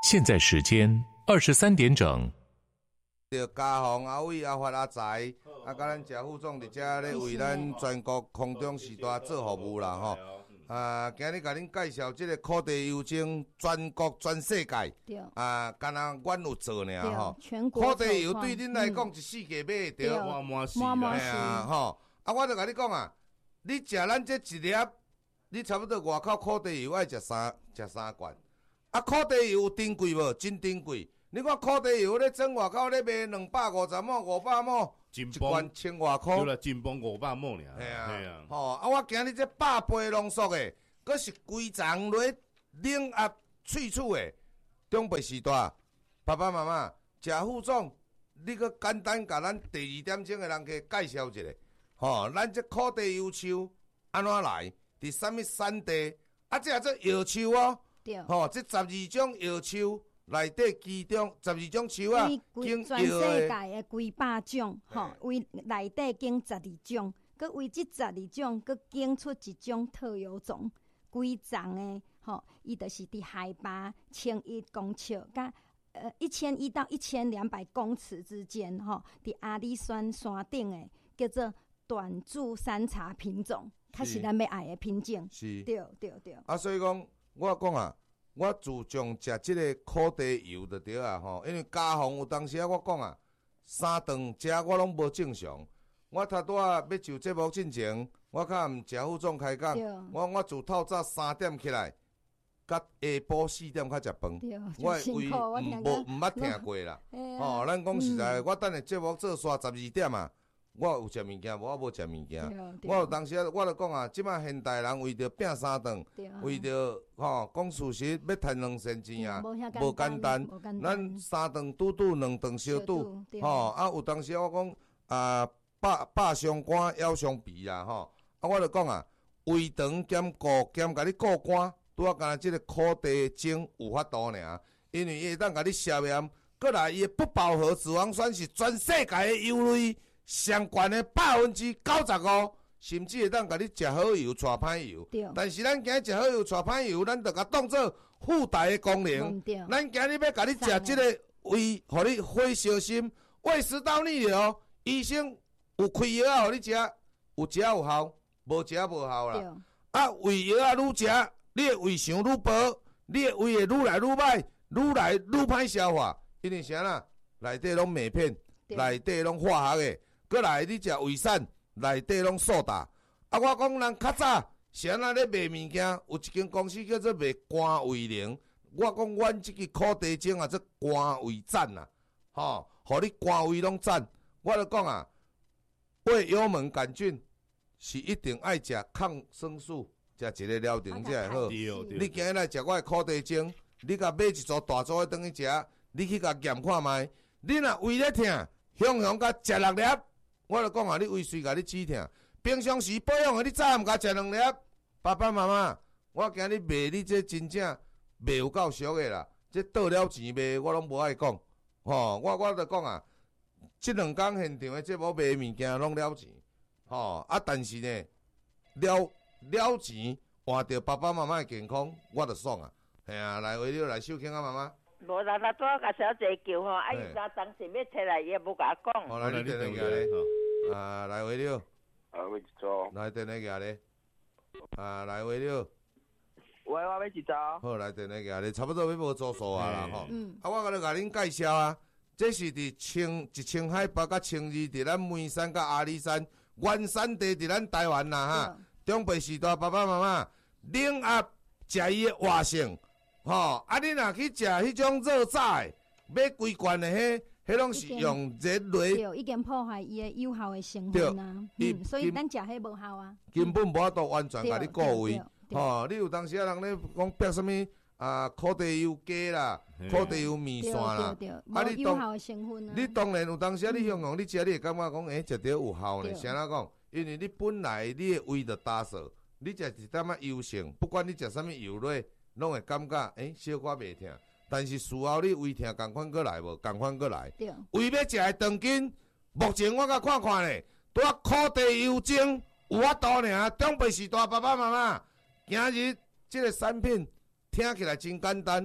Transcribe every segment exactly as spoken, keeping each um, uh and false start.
现在时间二十三点整。 着嘉宏、阿伟、阿发、阿财，啊，甲咱谢副总伫遮咧为咱全国空中时代做服务啦吼。啊，今日甲恁介绍即个课题邮政全国全世界，啊，敢若阮有做尔吼。课题邮对恁来讲一世界买对， 满满是啦，系啊吼。啊，我著甲你讲啊，你食咱这一粒，你差不多外口课题邮爱食三食三罐。啊，课题邮有珍贵无？真珍贵。你看课题油咧，整外口咧卖两百五十毛、五百毛，一罐千外箍。 对啦，真磅五百毛尔。 系啊，系啊。吼，啊，我今日这百杯浓缩的，佫是规层落冷压萃取的，中北时代，爸爸妈妈，谢副总，你佫简单甲咱第二点钟的人去介绍一下。吼，咱这课题油树安怎来？伫啥物产地？啊，这这药树哦。 对。 吼，这十二种药树。内底其中十二种树啊， 经全世界的几百种，吼，为内底经十二种，佮为这十二种，佮经出一种特有种，规丛的，吼，伊就是伫海拔千一公尺，甲呃一千一到一千两百公尺之间，吼，伫阿里山山顶的，叫做短柱山茶品种，较是咱要爱的品种。 是， 对对对。 啊，所以讲，我讲啊。我自从食即个课题油就对啊吼，因为家访有当时啊，我讲啊，三顿食我拢无正常。我头拄啊要就节目进前，我较毋食副总开讲，我我自透早三点起来，甲下晡四点较食饭。我为毋无毋捌听过啦。吼，咱讲实在，我等下节目做煞十二点啊。我有食物件，无我无食物件。我有当时啊，我著讲啊，即摆现代人为着拼三顿，为着吼讲事实要赚两仙钱啊，无简单。咱三顿拄拄，两顿小拄，吼啊有当时我讲啊，百百伤肝，腰伤脾啦，吼啊我著讲啊，胃肠兼顾兼甲你顾肝，拄啊干那即个课题精有法度尔，因为伊会当甲你消炎，过来伊不饱和脂肪酸是全世界的油类。上悬的百分之九十五，甚至会当甲你食好油带歹油。但是咱今日食好油带歹油，咱着甲当做附带的功能。咱今日要甲你食即个胃，互你火烧心、胃食道逆流，医生有开药啊，互你食，有食有效，无食无效啦。啊，胃药啊愈食，你的胃肠愈薄，你的胃会愈来愈歹，愈来愈歹消化。因为啥啦？内底拢麦片，内底拢化学的。过来，你食胃散，内底拢苏打。啊，我讲人较早是安那咧卖物件，有一间公司叫做卖肝胃灵。我讲阮即个课题精啊，做肝胃赞呐，吼，互你肝胃拢赞。我著讲啊，胃幽门杆菌是一定爱食抗生素，食一个疗程才会好。你今日来食我的课题精，你甲买一组大组的转去食，你去甲验看觅。你若胃咧痛，雄雄甲食六粒。我著讲啊，你胃髓甲你止痛，平常时保养的你早暗甲食两粒。爸爸妈妈，我今日卖你这真正卖有够俗的啦，这倒了钱卖我拢无爱讲。吼，我我著讲啊，即两工现场的节目卖物件拢了钱，吼啊，但是呢，了了钱换着爸爸妈妈的健康，我著爽啊。系啊，来回了来收听啊，妈妈。 无啦，那拄仔甲小姐叫吼，啊伊昨当时要摕来，伊也无甲我讲。 好，来你电话举咧，啊来回了， 啊我一组， 来电话举咧，啊来回了， 喂我要一组， 好来电话举咧，差不多要无做数啊啦吼，啊我甲你甲恁介绍啊，这是伫青一青海拔甲青二伫咱梅山甲阿里山原产地伫咱台湾啦哈，中北时代爸爸妈妈冷压食伊的活性。吼，啊！你若去食迄种热炸的，买规罐的迄，迄拢是用热雷， 对，已经破坏伊的有效的成分啊。嗯，所以咱食迄无效啊。 根本无法度完全甲你顾胃。吼，你有当时啊，人咧讲逼什么啊？课题油鸡啦，课题油面线啦， 啊，你有效的成分啊。 你当然有当时啊，你形容你食，你会感觉讲，诶，食着有效呢。啥啦讲？因为你本来你的胃就打扫，你食一点仔油性，不管你食什么油类。拢会感觉诶，小可袂痛，但是事后你胃痛共款过来无？共款过来。胃要食的长筋，目前我甲看看咧，拄啊课题油精有法度尔。中北时代爸爸妈妈，今日即个产品听起来真简单，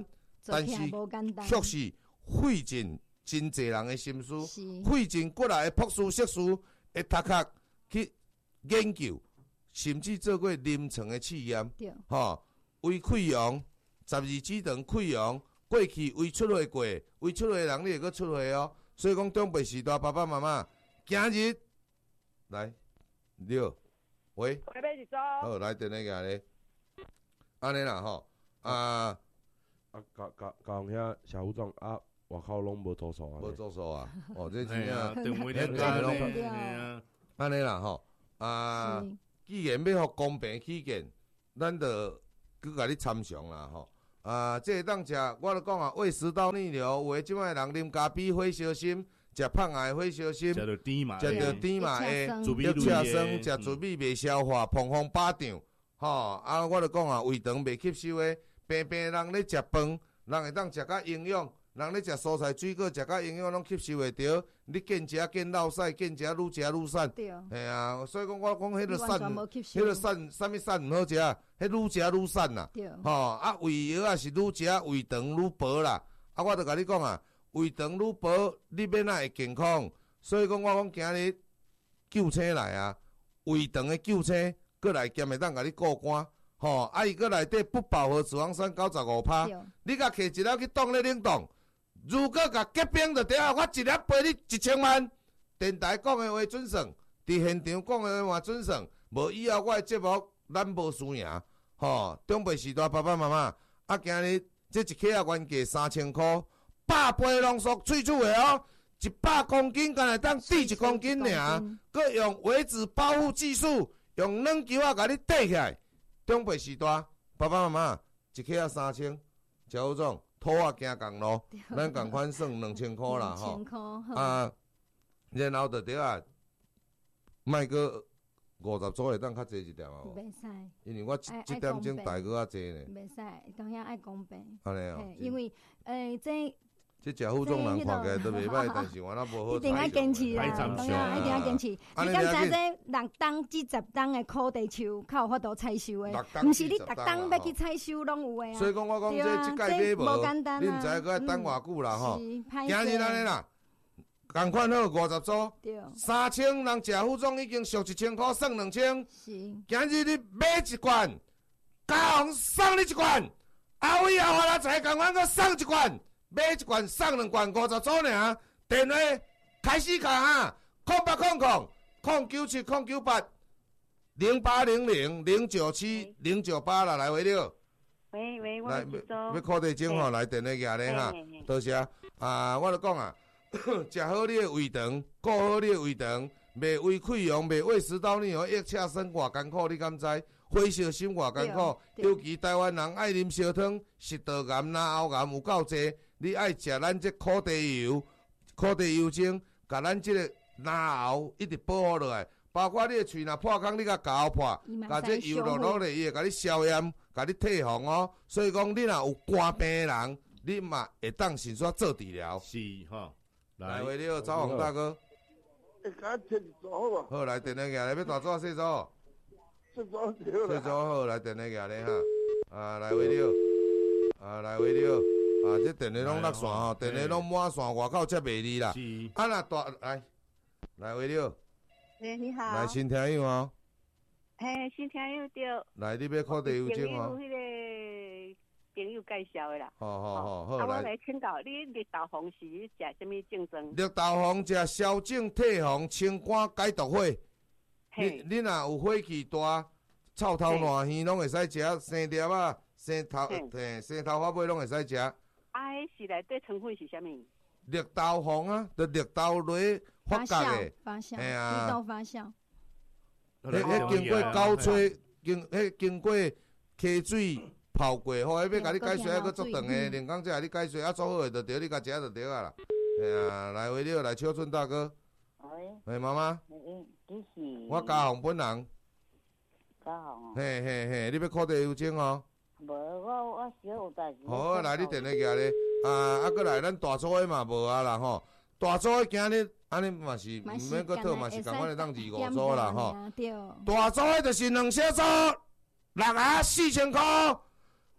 但是无简单， 确实费尽真侪人的心思， 是费尽过来的博士、硕士的头壳去研究，甚至做过临床的试验， 对， 吼，胃溃疡、十二指肠溃疡，过去胃出血过，胃出血的人你会阁出血哦。所以讲长辈时代爸爸妈妈，今日来六，喂， 我要一组。 好，来电话个咧，安尼啦吼，啊， 啊，甲甲甲红遐小胡总啊，外口拢无图数啊。 无做数啊，哦，这真哎呀， 正电话那了个拢对啊， 安尼啦吼，啊， 是既然要互公平起见，咱就佮甲你参详啦吼。啊，这当食，我著讲啊，胃食道逆流，有诶，即摆人啉咖啡火烧心，食胖癌火烧心， 食着甜嘛， 食着甜嘛会会， 主要车生酸，食主味袂消化，碰风巴掌，吼啊，我著讲啊，胃肠袂吸收诶，平平人咧食饭，人会当食较营养，人咧食蔬菜水果，食较营养，拢吸收会着。你见食见落屎，见食愈食愈瘦。 对， 嘿啊，所以讲我讲迄个完全瘦， 无吸收迄个瘦，啥物瘦毋好食，迄愈食愈瘦啦。 对， 吼啊，胃药啊是愈食胃肠愈薄啦。啊，我著甲你讲啊，胃肠愈薄，你免哪会健康。所以讲我讲今日救星来啊，胃肠的救星，过来兼会当甲你过关。吼，啊伊个内底不饱和脂肪酸九十五趴， 对， 你甲摕一粒去冻咧冷冻，如果甲结冰就对啊，我一粒赔你一千万。电台讲的话准算，伫现场讲的话准算，无以后我的节目咱无输赢。吼，长辈时代爸爸妈妈，啊今日这一克啊原价三千块，百倍浓缩萃取的哦，一百公斤敢会当滴一公斤尔，佮用微子保护技术，用软球啊甲你缀起来。长辈时代爸爸妈妈，一克啊三千，乔总土啊行共路，咱共款算两千块啦吼。 千块，好啊，然后就对啊，卖个五十组会当较济一点啊无？ 袂使， 因为我爱一一点钟大个较济呢。 袂使，当遐爱公平， 安尼哦嘿，因为诶，这即食副总人看起来都袂歹，但是我那无好。 一定爱坚持啦， 太惨当然一定爱坚持。你安尼敢知了解这六档至十档的土地树，较有法度采收的六，档毋是你至十档逐档啦要去采收拢有的啊。 所以讲我讲对啊这即届买无， 这无简单啊你毋知佮爱等偌久啦吼。 是， 今歹日安尼势， 啦，共款好五十组， 对， 三千人食副总已经俗一千箍，算两千。 是， 今日你买一罐，嘉宏送你一罐，后尾后来才共阮佮送一罐。买一罐送两罐，五十组尔。电话开始卡哈，空八空空空九七空九八零八零零零九七零九八啦，来回了。 喂喂，我来是要要做， 靠地钟吼，来电话举咧哈嘿嘿嘿， 多谢啊！我著讲啊，食好你的胃肠，顾好你的胃肠，袂胃溃疡，袂胃食道逆流，液车酸偌艰苦，你敢知？火烧心偌艰苦， 对对尤其台湾人爱啉烧汤，食道癌、咽喉癌有够济。你爱食咱这苦地油，苦地油精，甲咱这个咽喉一直保护落来，包括你的喙若破空，你甲咬破， 伊嘛甲这使修油落落咧，伊会甲你消炎，甲你退红哦。所以讲，你若有肝病的人，你嘛会当先煞做治疗。 是哈， 来， 来， 为了曹宏大哥， 你敢切一组好无？ 好来电话举来，要大组细组， 切组对细啦。 组好来电话举咧哈。啊，来为了，啊来为了。啊，这电话拢落线吼，电话拢满线，外口接袂离啦。 是， 啊，若大来来为了， 喂，你好， 来新听友哦， 嘿，新听友对， 来你要靠地油精朋友哦， 迄个朋友介绍的啦。 好好好啊， 好我来。 来请教你，绿豆红是食什么症状？ 绿豆红食消肿退红清肝解毒火，你嘿， 你若有火气大、臭头烂耳，拢会使食生粒啊、生头嘿嘿生头发尾拢会使食。 啊，迄是内底成分是啥物？ 绿豆红啊，就绿豆落发发酵酵的，， 发酵， 嘿啊绿豆发酵， 迄迄经过高吹，经迄经过溪水泡过，吼，迄要甲你解水，还佫足长的，连讲这你解水啊做好的就对，你甲食就对啊啦。嘿啊，来为了来秋春大哥， 喂， 嘿妈妈， 你你是？ 我嘉宏本人， 嘉宏哦。 嘿嘿嘿，你要靠地油精哦。 无，我我小有代志。 好啊，来你电话举咧，啊，啊，搁来咱大组的嘛无啊啦吼，大组的今日安尼嘛是毋免搁讨，嘛是共款的当二五组啦吼。 对， 大组的就是两小组，六啊四千箍，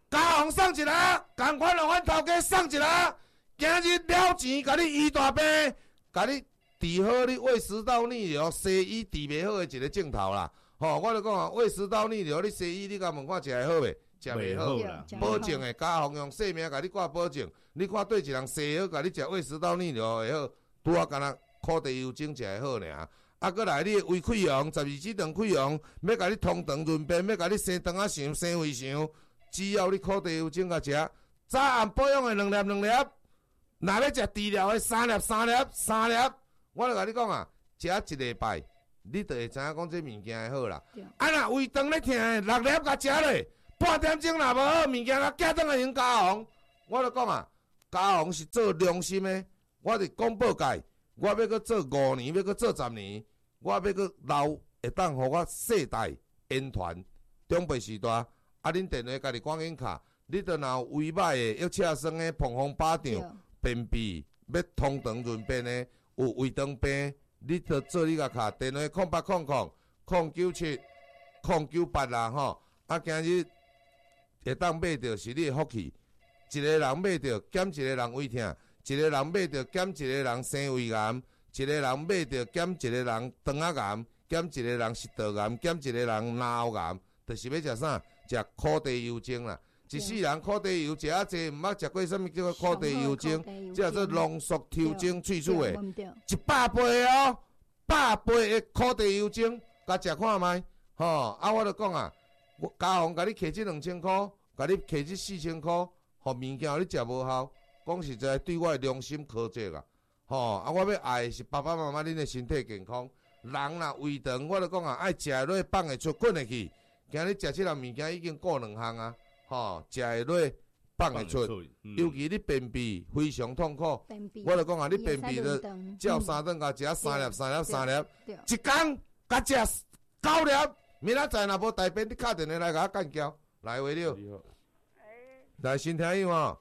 家红送一个，共款互阮头家送一个，今日了钱，甲你医大病，甲你治好你胃食道逆流、西医治袂好的一个镜头啦。吼、哦，我就讲啊，胃食道逆流，你西医你甲问看食会好袂？食袂好啦， 保证的，家红用性命甲你挂保证。你看对一人西好，甲你食胃食道逆流会好，拄啊，敢若苦地油精食会好尔。啊，过来你的胃溃疡、十二指肠溃疡，要甲你通肠润便，要甲你生肠仔肠、生胃肠。只要你苦地油精甲食，早暗保养的两粒两粒，若要食治疗的三粒三粒三粒，我就甲你讲啊，食一礼拜，你就会知影讲这物件会好啦。啊，若胃肠咧疼的，六粒甲食咧，半点钟若无好，物件甲寄转来用家红，我就讲啊，家红是做良心的，我伫广播界，我要搁做五年，要搁做十年，我要搁留会当互我世代延传，中辈时代。啊！恁电话家己赶紧卡，你着若有胃歹的、约车酸的、膀胱巴掌、便秘、要通肠润便的、有胃肠病，你着做你甲卡电话空八空空空九七空九八啦吼！啊，今日会当买着是你的福气，一个人买着减一个人胃疼，一个人买着减一个人生胃癌，一个人买着减一个人肠仔癌，减一个人食道癌，减一个人脑癌，就是要食啥？食苦地油精啦，一世人苦地油食啊济，毋捌食过啥物叫做苦地油精，这叫做浓缩抽精萃取的，一百杯哦，百杯的苦地油精，甲食看觅，吼啊！我就讲啊，我家红甲你摕这两千箍，甲你摕这四千箍，互物件你食无效，讲实在对我的良心苛责啊！吼啊！我要爱的是爸爸妈妈恁的身体健康，人若胃肠，我就讲啊，爱食落放会出，滚会去。今日食即项物件已经过两项啊，吼，食会落，放会出，嗯、尤其你便秘非常痛苦。我就讲啊，你便秘的照三顿甲食三粒、三粒、三粒，一工甲食九粒，明仔载若无大便，你敲电话来甲我干交，来回了。来新听友啊。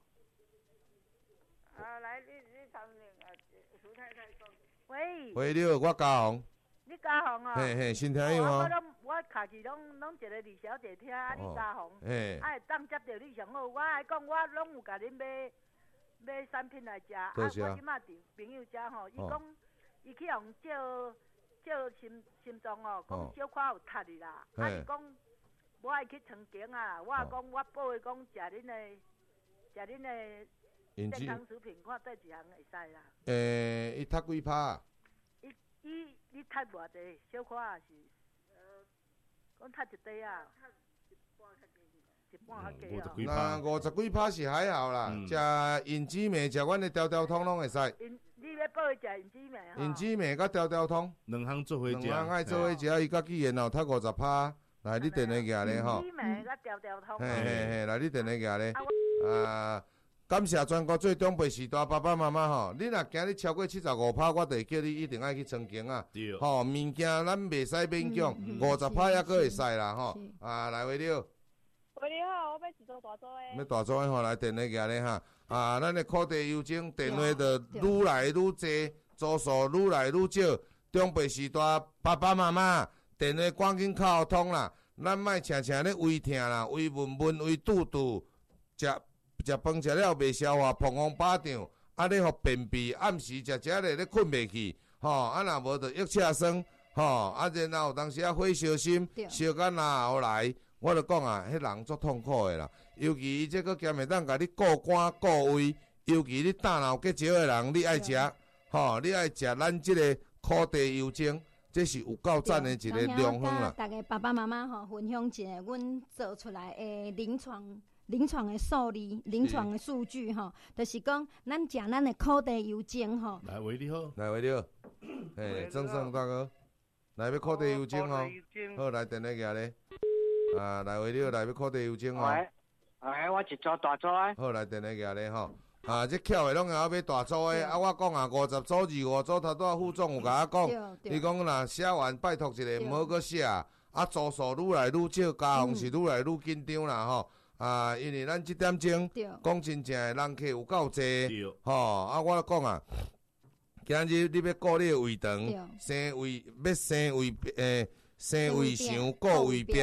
啊，来，你你当啊，苏太太讲。喂。 回了，我家红。 你家红啊？ 嘿嘿，新听友啊。 我卡起拢拢一个李小姐听，啊，你家红， 啊， 会当接到你上好。我爱讲，我拢有甲恁买买产品来食。啊，我即马伫朋友家吼，伊讲伊去互照照心心脏哦，讲小可有塌哩啦。啊，伊讲我爱去长庚啊，我讲我报伊讲食恁的食恁的健康食品，看对一项会使啦。 诶，伊塌几拍？ 伊伊伊塌偌济？小可也是。讲踢一底啊，一半较低哦。 那五十几拍是还好啦，食银枝梅，食阮的条条通拢会使。 你要报伊食银枝梅吼？ 银枝梅甲条条通， 两项做伙食。 两项爱做伙食，伊甲既然哦，踢五十拍，来你电话举咧吼。 银枝梅甲条条通。 嘿嘿嘿，来你电话举咧。啊，感谢全国最长辈时代爸爸妈妈吼，你若今日超过七十五拍，我就会叫你一定爱去曾经啊。吼，物件咱袂使勉强，五十拍还佫会使啦吼。啊，来回了。 喂，你好，我要一组大组的。 要大组的吼，来电话举咧哈。啊，咱的苦地油精电话就愈来愈多，组数愈来愈少。长辈时代爸爸妈妈电话赶紧敲通啦，咱莫常常咧胃疼啦、胃闷闷、胃肚肚，食。食饭食了袂消化，膀胱巴掌，啊，咧互便秘，暗时食食咧咧困袂去，吼，啊，若无就约车酸，吼，啊，然后有当时啊火烧心，烧干哪后来，我就讲啊，迄人足痛苦的啦，尤其伊这个兼会当甲你过肝过胃，尤其你大脑结石的人，你爱食，吼，你爱食咱即个苦地油精，这是有够赞的一个良方啦。 大家爸爸妈妈吼分享一下，阮做出来的临床。临床的数字、临床的数据吼，就是讲咱食咱的苦地油精吼。 来，喂，你好， 来，喂，你好，嘿，郑胜大哥，来要苦地油精哦，好，来电话举咧，啊，来，喂，你好，来要苦地油精哦。 喂，哎，我一组大组诶。 好，来电话举咧吼，啊，这巧的拢会晓买大组的，啊，我讲啊，五十组、二五组，头拄仔副总有甲我讲，伊讲若写完拜托一下，毋好搁写，啊，组数愈来愈少，家红是愈来愈紧张啦吼。啊，因为咱即点钟讲真正诶人客有够济，吼啊！我讲啊，今日你要顾你诶胃肠，生胃要生胃诶，生胃肠顾胃壁，吼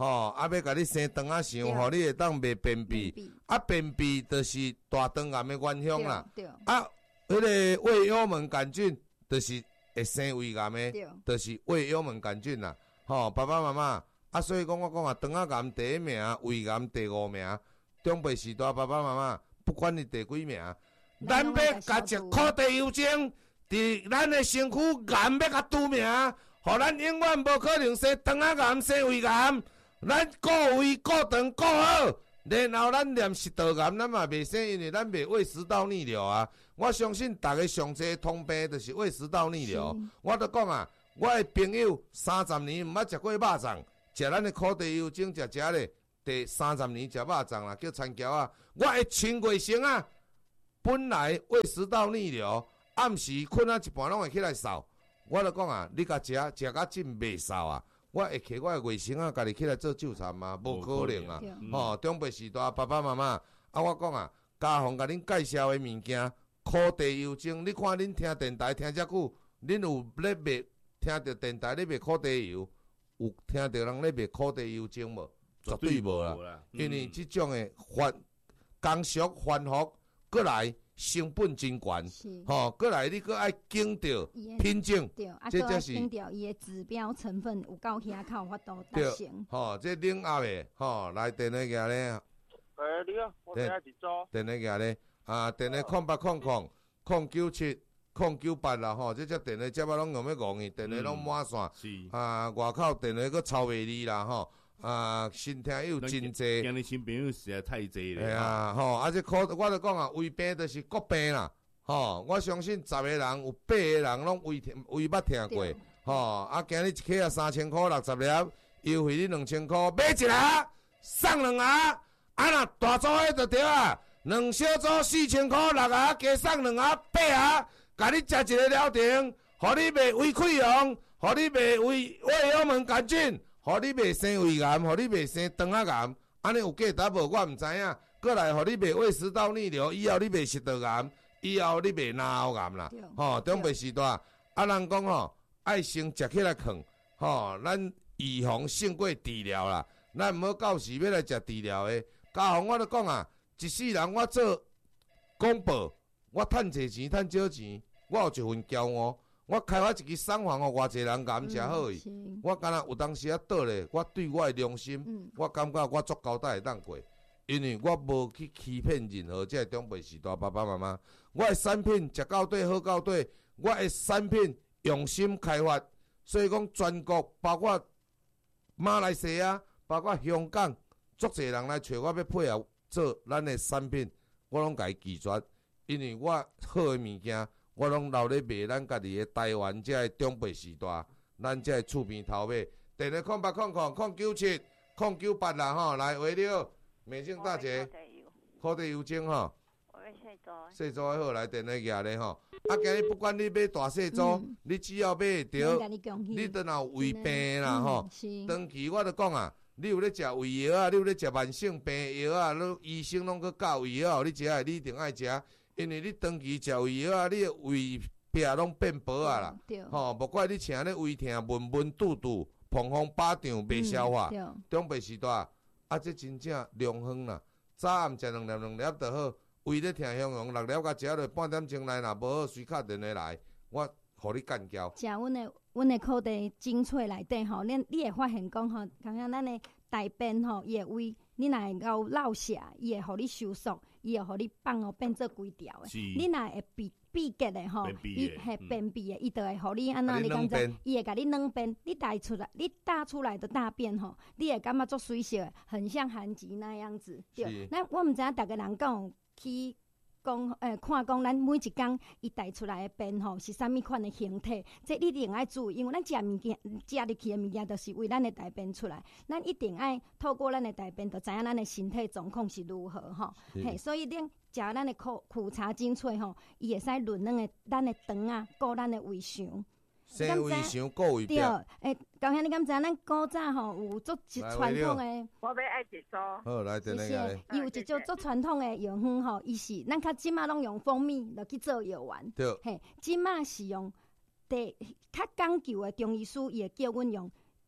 吼，啊要甲你生肠仔想，互你会当袂便秘，啊便秘就是大肠癌的原凶啦。啊，迄个胃幽门杆菌就是会生胃癌的，就是胃幽门杆菌啦。吼，爸爸妈妈，啊所以讲我讲啊，肠仔癌第一名，胃癌第五名，中辈时代爸爸妈妈，不管你第几名，咱要甲一颗地油精伫咱的身躯癌要甲除名，互咱永远无可能生肠仔癌、生胃癌。咱顾胃、顾肠、顾好，然后咱念食道癌，咱嘛袂生，因为咱袂胃食道逆流啊。我相信大家上济通病就是胃食道逆流。我都讲啊，我的朋友三十年毋捌食过肉粽，食咱的苦地油精食食咧，第三十年食肉粽啦，叫田桥啊。我的亲外甥啊，本来胃食道逆流，暗时困啊一半拢会起来扫。我就讲啊，你甲食食甲真袂扫啊。我会摕我的外甥啊，家己起来做纠缠嘛，无可能啊！吼、哦，中辈时代爸爸妈妈，啊，我讲啊，家父甲恁介绍的物件，苦地油精，你看恁听电台听遮久，恁有咧卖听着电台咧卖苦地油，有听着人咧卖苦地油精无？绝对无啦，嗯、因为即种的繁工序繁复，过来。成本真悬，吼，过来你搁爱经着品种， 这才是经着伊的指标成分有够遐靠法度达成。 吼，这冷压的，吼，来电话个咧。 诶，你好，我电话一组。 电话个咧，啊，电话空八空空空九七空九八啦，吼，这只电话接啊拢用要五年，电话拢满线，啊，外口电话搁超袂离啦，吼。啊，新听友真济， 今日新朋友实在太济了。 系啊，吼，啊，这苦，我就讲啊，胃病就是国病啦，吼，我相信十个人有八个人拢胃胃捌听过，吼，啊，今日一克啊三千块六十粒，优惠你两千块，买一盒送两盒，啊若大组的就对啊，两小组四千块六盒，加送两盒八盒，甲你食一个疗程，互你袂胃溃疡，互你袂胃胃幽门杆菌。互你袂生胃癌，互你袂生肠仔癌，安尼有价值无？我毋知影。过来，互你袂胃食道逆流，以后你袂食道癌，以后你袂脑癌啦。吼，中辈时代，啊，人讲吼，爱先食起来啃，吼，咱预防胜过治疗啦。咱毋好到时要来食治疗的。家父我都讲啊，一世人我做广播，我趁侪钱，趁少钱，我有一份骄傲。我开发一支送房，互偌济人敢食好伊。嗯、我敢若有当时啊倒咧，我对我的良心，嗯、我感觉我足交代会当过，因为我无去欺骗任何这中辈时代爸爸妈妈。我的产品食到底好到底，我的产品用心开发，所以讲全国包括马来西亚，包括香港，足济人来找我要配合做咱的产品，我拢甲伊拒绝，因为我好的物件。我拢留咧卖咱家己的台湾这中辈时代，咱这厝边头尾，电话空八空空空九七空九八啦吼，来喂你好，美静大姐，苦地油精吼， 我要细组， 细组的好，来电话举咧吼，啊今日不管你买大细组，嗯、你只要买着，你倒若有胃病啦吼，长期我就讲啊，你有咧食胃药啊，你有咧食慢性病药啊，你医生拢去教胃药，你食的你一定爱食。因为你长期食胃药啊，你的胃壁拢变薄啊啦，吼，无怪你请咧胃疼、闷闷肚肚、碰风巴掌、袂消化。中辈时代啊，这真正良方啦。早暗食两粒两粒就好，胃咧疼汹汹，六粒甲食落半点钟内若无好，随敲电话来，我互你干交。 食阮的阮的苦地精粹内底吼，恁你会发现讲吼，刚刚咱的大便吼，伊的胃，你若会够落下，伊会互你收缩。伊会互你放哦变做规条的，你若会闭闭结的吼，伊系便秘的，伊就会互你安怎？你感觉？伊会甲你软便，你大出来，你大出来的大便吼，你会感觉足水色的，很像韩吉那样子。对，咱我毋知影，逐个人讲去讲，诶，看讲咱每一工伊带出来的便吼是啥物款的形体，这你一定爱注意，因为咱食物件食入去的物件，就是为咱的大便出来，咱一定爱透过咱的大便，就知影咱的身体状况是如何吼。嘿，所以恁食咱的苦苦茶精粹吼，伊会使润咱的咱的肠啊，顾咱的胃肠。 生胃肠，顾胃壁。对， 诶，高兄，你敢知影咱古早吼有足传统的？ 我要爱一组。 好，来，等下来。 伊有一种足传统的药方吼，伊是咱较即马拢用蜂蜜落去做药丸。 对。 嘿，即马是用第较讲究的中医师，伊会叫阮用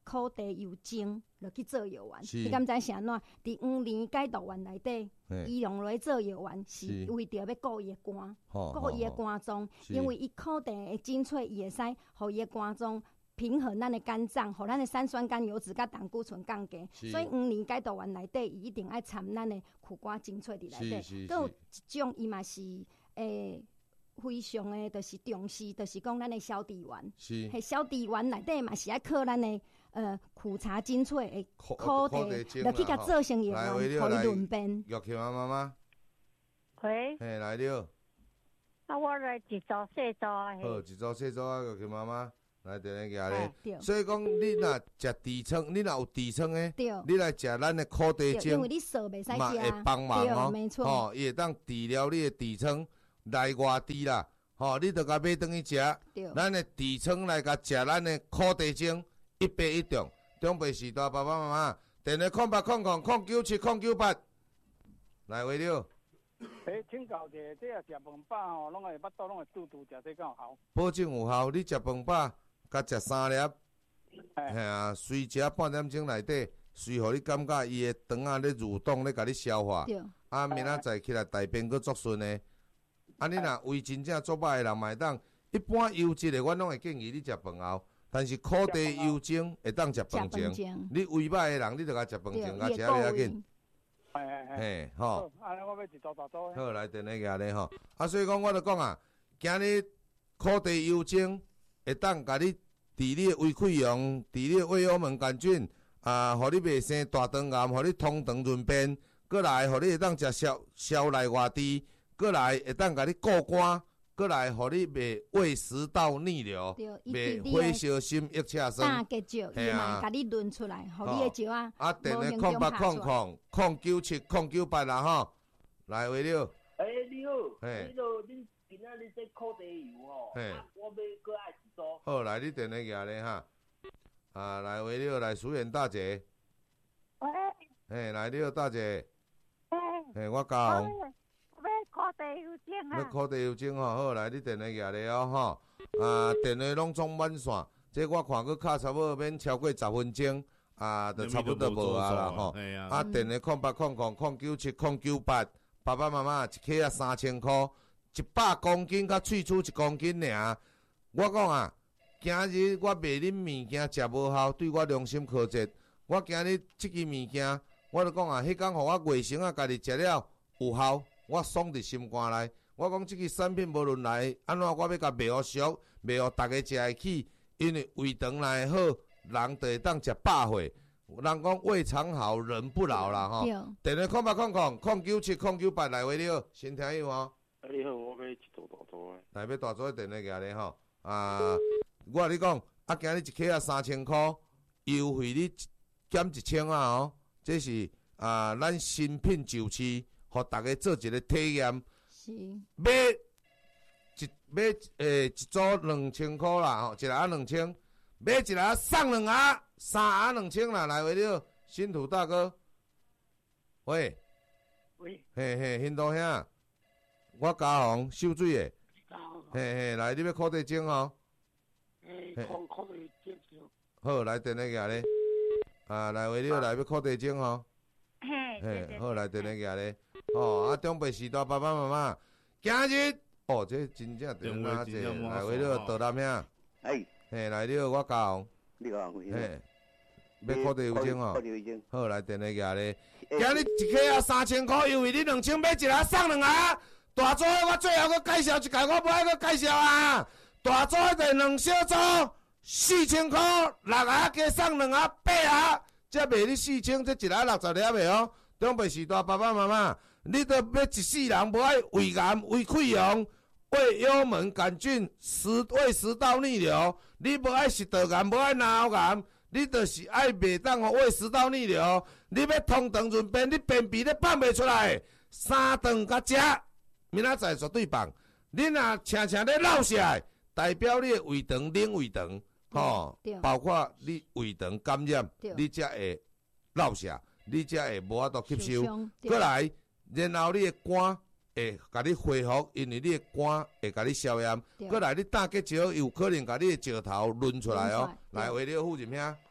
苦茶油精，落去做药丸。你敢知是安怎？伫黄连解毒丸内底，伊用落去做药丸，是为着要顾伊的肝，顾伊的肝脏，因为伊苦茶的精粹，伊会使互伊的肝脏平衡咱的肝脏，互咱的三酸甘油脂甲胆固醇降低。所以黄连解毒丸内底，伊一定爱掺咱的苦瓜精粹伫内底。佮有一种伊嘛是诶。非常诶，就是重视，就是讲咱诶小地丸，是，迄小地丸内底嘛是爱靠咱诶呃苦茶精粹诶苦茶，落去甲做成药丸，互伊润便。 玉琴啊，妈妈。 喂。 嘿，来了。 啊，我来一组四组啊。 好，一组四组啊，玉琴妈妈来电来夹咧。所以讲，你若食痔疮，你若有痔疮诶，你来食咱诶苦茶精， 因为你手袂使食， 嘛会帮忙哦。 没错。 哦，伊会当治疗你诶痔疮。来外地啦，吼、哦，你着甲买转去食，咱的痔疮来甲食咱的苦茶精，一杯一中。中北时代爸爸妈妈，电话空八空空空九七空九八，来话了。 诶，请教者，这啊食饭饱吼，拢会腹肚拢会肚肚食，这敢有效？ 保证有效，你食饭饱，甲食三粒，嘿啊，随食半点钟内底，随互你感觉伊的肠啊咧蠕动咧，甲你消化，啊，明仔载起来大便佫足顺的。啊，你若胃真正足歹的人，嘛会当一般优质的，阮拢会建议你食饭后。但是苦茶油精会当食饭前。你胃歹的人，你着甲食饭前，甲食了要紧。 嘿嘿嘿，吼。 安尼我要一组大组。 好，来电咧个咧吼。啊，所以讲我着讲啊，今日苦茶油精会当甲你治你的胃溃疡，治你的胃幽门杆菌，啊，互你袂生大肠癌，互你通肠润便，过来，互你会当食消消内外滴。过来会当甲你顾肝，过来互你袂胃食道逆流，袂火烧心、抑车酸。 胆结石，伊嘛甲你论出来，互你的石啊。 啊，电话空八空空空九七空九八啦吼，来话了。 诶，你好， 嘿， 你都恁今仔日这苦茶油吼，嘿，我要搁爱一组。 好，来你电话举咧哈，啊，来话了，来苏远大姐。 喂。 嘿，来了大姐。 嘿。 嘿，我教。 苦茶油精啊！ 要苦茶油精吼，好来，你电话举咧哦吼，啊，电话拢总满线，这我看佫卡差不多免超过十分钟，啊，就差不多无啊啦吼。啊，电话空八空空空九七空九八，爸爸妈妈一克啊三千箍，一百公斤甲喙齿一公斤尔。我讲啊，今日我卖恁物件食无效，对我良心苛责。我今日即支物件，我就讲啊，迄工互我卫生啊，家己食了有效。我爽伫心肝内，我讲即个产品无论来安怎，我要甲卖互俗，卖互大家食会起，因为胃肠内好，人就会当食饱岁。人讲胃肠好，人不老啦吼。电话空八空空空九七空九八来话了，先听有哦。 你好，我要一组大组的。 来要大组的电话举咧吼，啊，我甲你讲，啊，今日一克啊三千箍，优惠你减一千啊哦，这是啊咱新品就市。互大家做一个体验，是买一买诶一组两千箍啦，吼，一盒两千，买一盒送两盒，三盒两千啦，来话了，新土大哥，喂， 喂， 嘿嘿，新都兄，我嘉宏收水诶，嘿嘿，来你要苦茶精吼， 诶，苦苦茶精少， 好，来电话举咧，啊，来话了，来要苦茶精吼， 嘿， 嘿，好，来电话举咧。哦，啊，中北时代爸爸妈妈，今日哦，这真正电话这来为了道南兄， 哎， 嘿，来了我教， 你讲， 嘿，要苦茶油精哦， 苦茶油精， 好来电话举咧，今日一克啊三千块，优惠你两千买一盒送两盒，大组的我最后佮介绍一届，我不爱佮介绍啊，大组的两小组四千块，六盒加送两盒八盒，才卖你四千，这一盒六十粒的哦，中北时代爸爸妈妈。你都要一世人无爱胃癌、胃溃疡、胃幽门杆菌、食胃食道逆流，你无爱食道癌、无爱脑癌，你就是爱袂当互胃食道逆流。你要通肠润便，你便秘你放袂出来，三顿甲食，明仔载绝对棒。你若常常咧落下来，代表你的胃肠冷胃肠，吼、哦，包括你胃肠感染，你才会落下，你才会无法度吸收。过来。然后你的肝会甲你恢复，因为你的肝会甲你消炎。过来你胆结石有可能甲你的石头润出来哦。来，为了副任兄，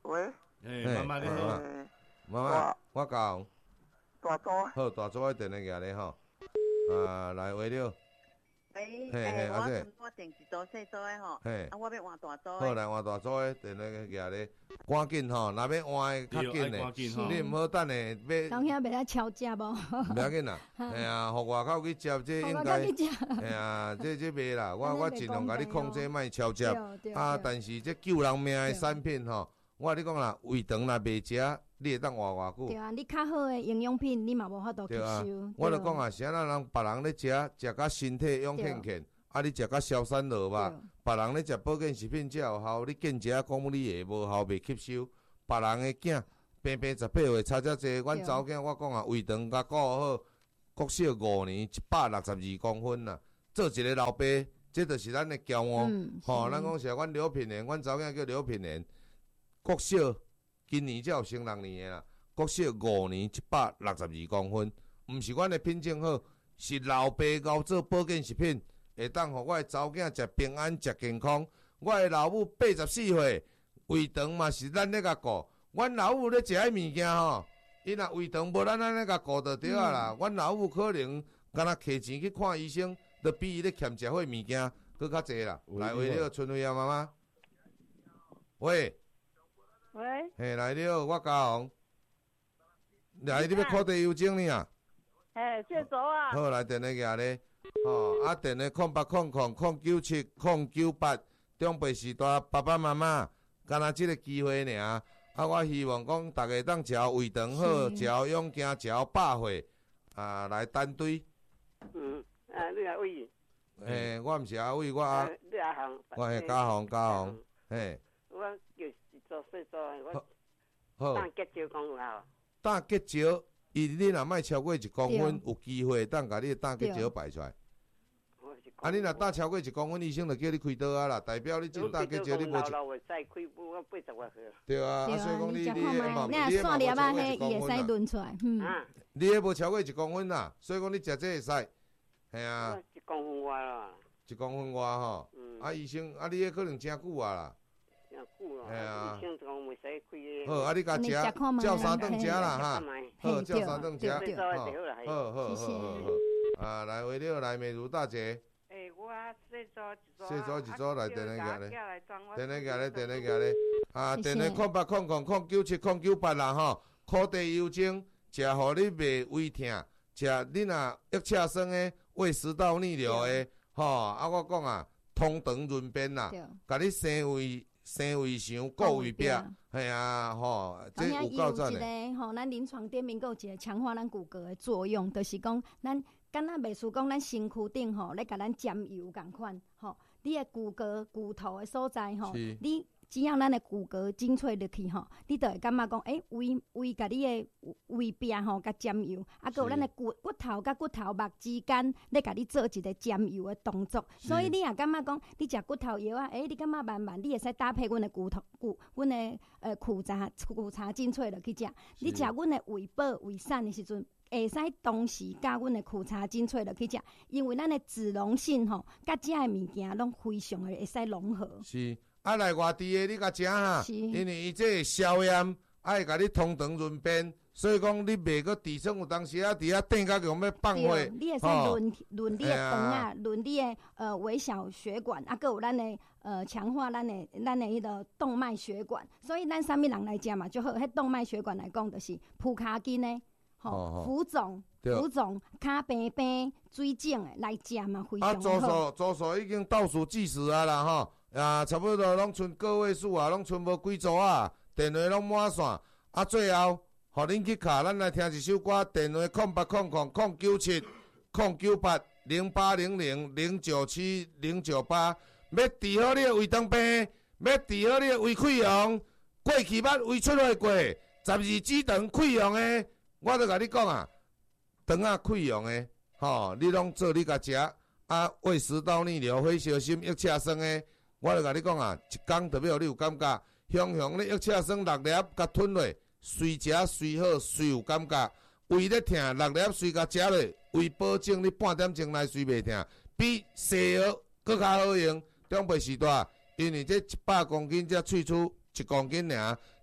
喂。 哎，妈妈你好。 妈妈，我教。 大组。 好，大组的电话举咧吼。啊，来话了。 喂，诶，我全部订一组细组的吼，啊，我要换大组的。 好，来换大组的电话举咧，赶紧吼，若要换的较紧的，你毋好等下要。 当遐袂使敲架无？ 唔要紧啦，哎呀，互外口去接，这应该，哎呀，这这袂啦，我我尽量甲你控制，莫敲接。啊，但是这救人命的产品吼，我你讲啦，胃肠若袂食，你会当活偌久？ 对啊，你较好的营养品，你嘛无法度吸收。 我就讲啊，啥人人别人咧食，食甲身体勇健健，啊，你食甲消散落吧。别人咧食保健食品才有效，你见食讲你会无效，袂吸收。别人的囝平平十八岁差遮济，阮查某囝我讲啊，胃肠甲顾好，国小五年一百六十二公分啦。做一个老爸，这就是咱的骄傲。吼，咱讲是阮刘品莲，阮查某囝叫刘品莲，国小。今年才有升六年的啦，国小五年一百六十二公分，毋是阮的品种好，是老爸熬做保健食品，会当互我的查某囝食平安、食健康。我的老母八十四岁，胃肠嘛是咱咧甲顾。阮老母咧食迄物件吼，伊若胃肠无咱安尼甲顾就对啊啦。阮、嗯、老母可能敢若摕钱去看医生，都比伊咧欠食迄物件佫较济啦。来，为了春惠啊，妈妈，喂。 喂， 嘿，来了，我嘉宏，来你要考地邮政呢啊？ 嘿，谢祖啊。 好，来电话举咧，吼，啊，电话空八空空空九七空九八，中北时代爸爸妈妈，敢若即个机会尔，啊，我希望讲大家当食胃肠好，食勇健，食百岁，啊，来单堆。 嗯，啊，你阿伟？ 诶，我毋是阿伟，我阿， 你阿宏， 我系嘉宏，嘉宏，嘿。 我叫。做细做，我好， 当结石讲有效。 当结石，伊你若莫超过一公分，有机会当甲你当结石排出来。啊，你若当超过一公分，医生就叫你开刀啊啦，代表你真当结石，你无。老老会使开，我八十外岁。 对啊，啊，所以讲你你嘛，你若线粒啊，迄伊会使轮出来。嗯。 你迄无超过一公分啦，所以讲你食这会使。系啊。 一公分外啦。 一公分外吼。嗯。啊，医生，啊，你迄可能真久啊啦。 系啊， 好，啊，你甲食，照三顿食啦哈，好，照三顿食，好，好，好，好，好，啊，来为了来美如大姐， 诶，我细做一做， 细做一做来电话举咧，电话举咧，电话举咧，啊，电话空八空空空九七空九八啦吼，苦地优精，食互你袂胃痛，食你若郁车酸的、胃食道逆流的，吼，啊，我讲啊，通肠润便啦，甲你生胃。生胃肠，顾胃壁，系啊，吼，这有够赞的。 伊有一个吼，咱临床顶面有一个强化咱骨骼的作用，就是讲咱敢若袂输讲咱身躯顶吼，咧甲咱沾油共款，吼，你的骨骼骨头的所在吼，你只要咱的骨骼精粹入去吼，你就会感觉讲，诶、欸，胃胃甲你的胃壁吼，甲沾油，啊，佮有咱的骨骨头甲骨头目之间，咧甲你做一个沾油的动作，所以你也感觉讲，你食骨头药啊，诶、欸，你感觉慢慢，你会使搭配阮的骨头骨，阮的呃苦茶苦茶精粹落去食，你食阮的胃宝胃散的时阵。会使同时加阮的苦茶精粹落去食，因为咱的脂溶性吼，甲遮的物件拢非常的会使融合。 是，啊来外地的你甲食哈，因为伊这消炎，爱甲你通肠润便，所以讲你袂个底层有当时啊，伫遐等甲用要放火， 你会使润润你的肠啊，润你的呃微小血管，啊，佮有咱的呃强化咱的咱的迄个动脉血管，所以咱啥物人来食嘛，就好，迄动脉血管来讲，就是普卡筋的。吼，浮肿、浮肿、骹平平、水肿的来食嘛，非常好。啊， 周数周数已经倒数计时啊啦吼，啊，差不多拢剩个位数啊，拢剩无几组啊，电话拢满线。啊，最后，互恁去卡，咱来听一首歌，电话空八空空空九七空九八零八零零零九七零九八，要治好你的胃肠病，要治好你的胃溃疡，过去捌胃出血过，十二指肠溃疡的。我著甲你讲啊，肠仔溃疡的，吼，你拢做你甲食，啊，胃食道逆流、火烧心、郁车酸的，我著甲你讲啊，一工特别互你有感觉，雄雄咧郁车酸六粒甲吞落，随食随好，随有感觉，胃咧疼六粒随甲食落，胃保证你半点钟内随袂疼，比西药搁较好用。中北时代，因为这一百公斤才萃取一公斤尔。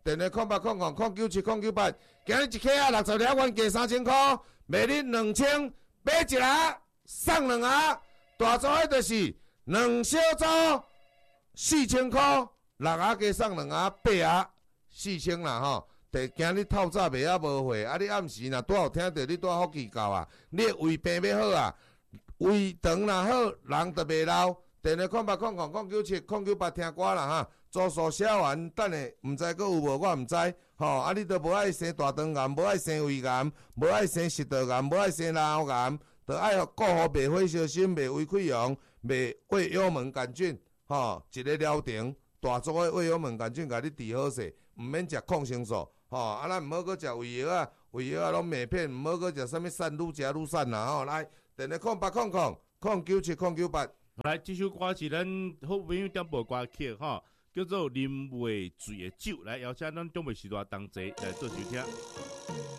电话空八空空空九七空九八，今日一克啊六十粒，原价三千块，卖你两千，买一盒送两盒，大组迄就是两小组四千块，六盒加送两盒，八盒四千啦吼。第今日透早卖啊无货，啊你暗时若拄好听到你带福气到啊，你的胃病要好啊，胃肠若好，人就袂老。电话空八空空空九七空九八听歌啦哈，住宿写完，等下毋知佫有无，我毋知。吼、哦，啊你都无爱生大肠癌，无爱生胃癌，无爱生食道癌，无爱生脑癌，就爱顾好袂火烧心，袂胃溃疡，袂胃幽门杆菌，吼、哦，一个疗程，大组的胃幽门杆菌，甲你治好势，毋免食抗生素。吼、哦，啊咱毋好佫食胃药啊，胃药啊拢麦片，毋好佫食啥物散，愈食愈散啦吼。来，电话空八空空空九七空九八。 来，这首歌是咱好朋友点播歌曲吼，叫做《啉袂醉的酒》，来邀请咱中卫时代同齐来做收听。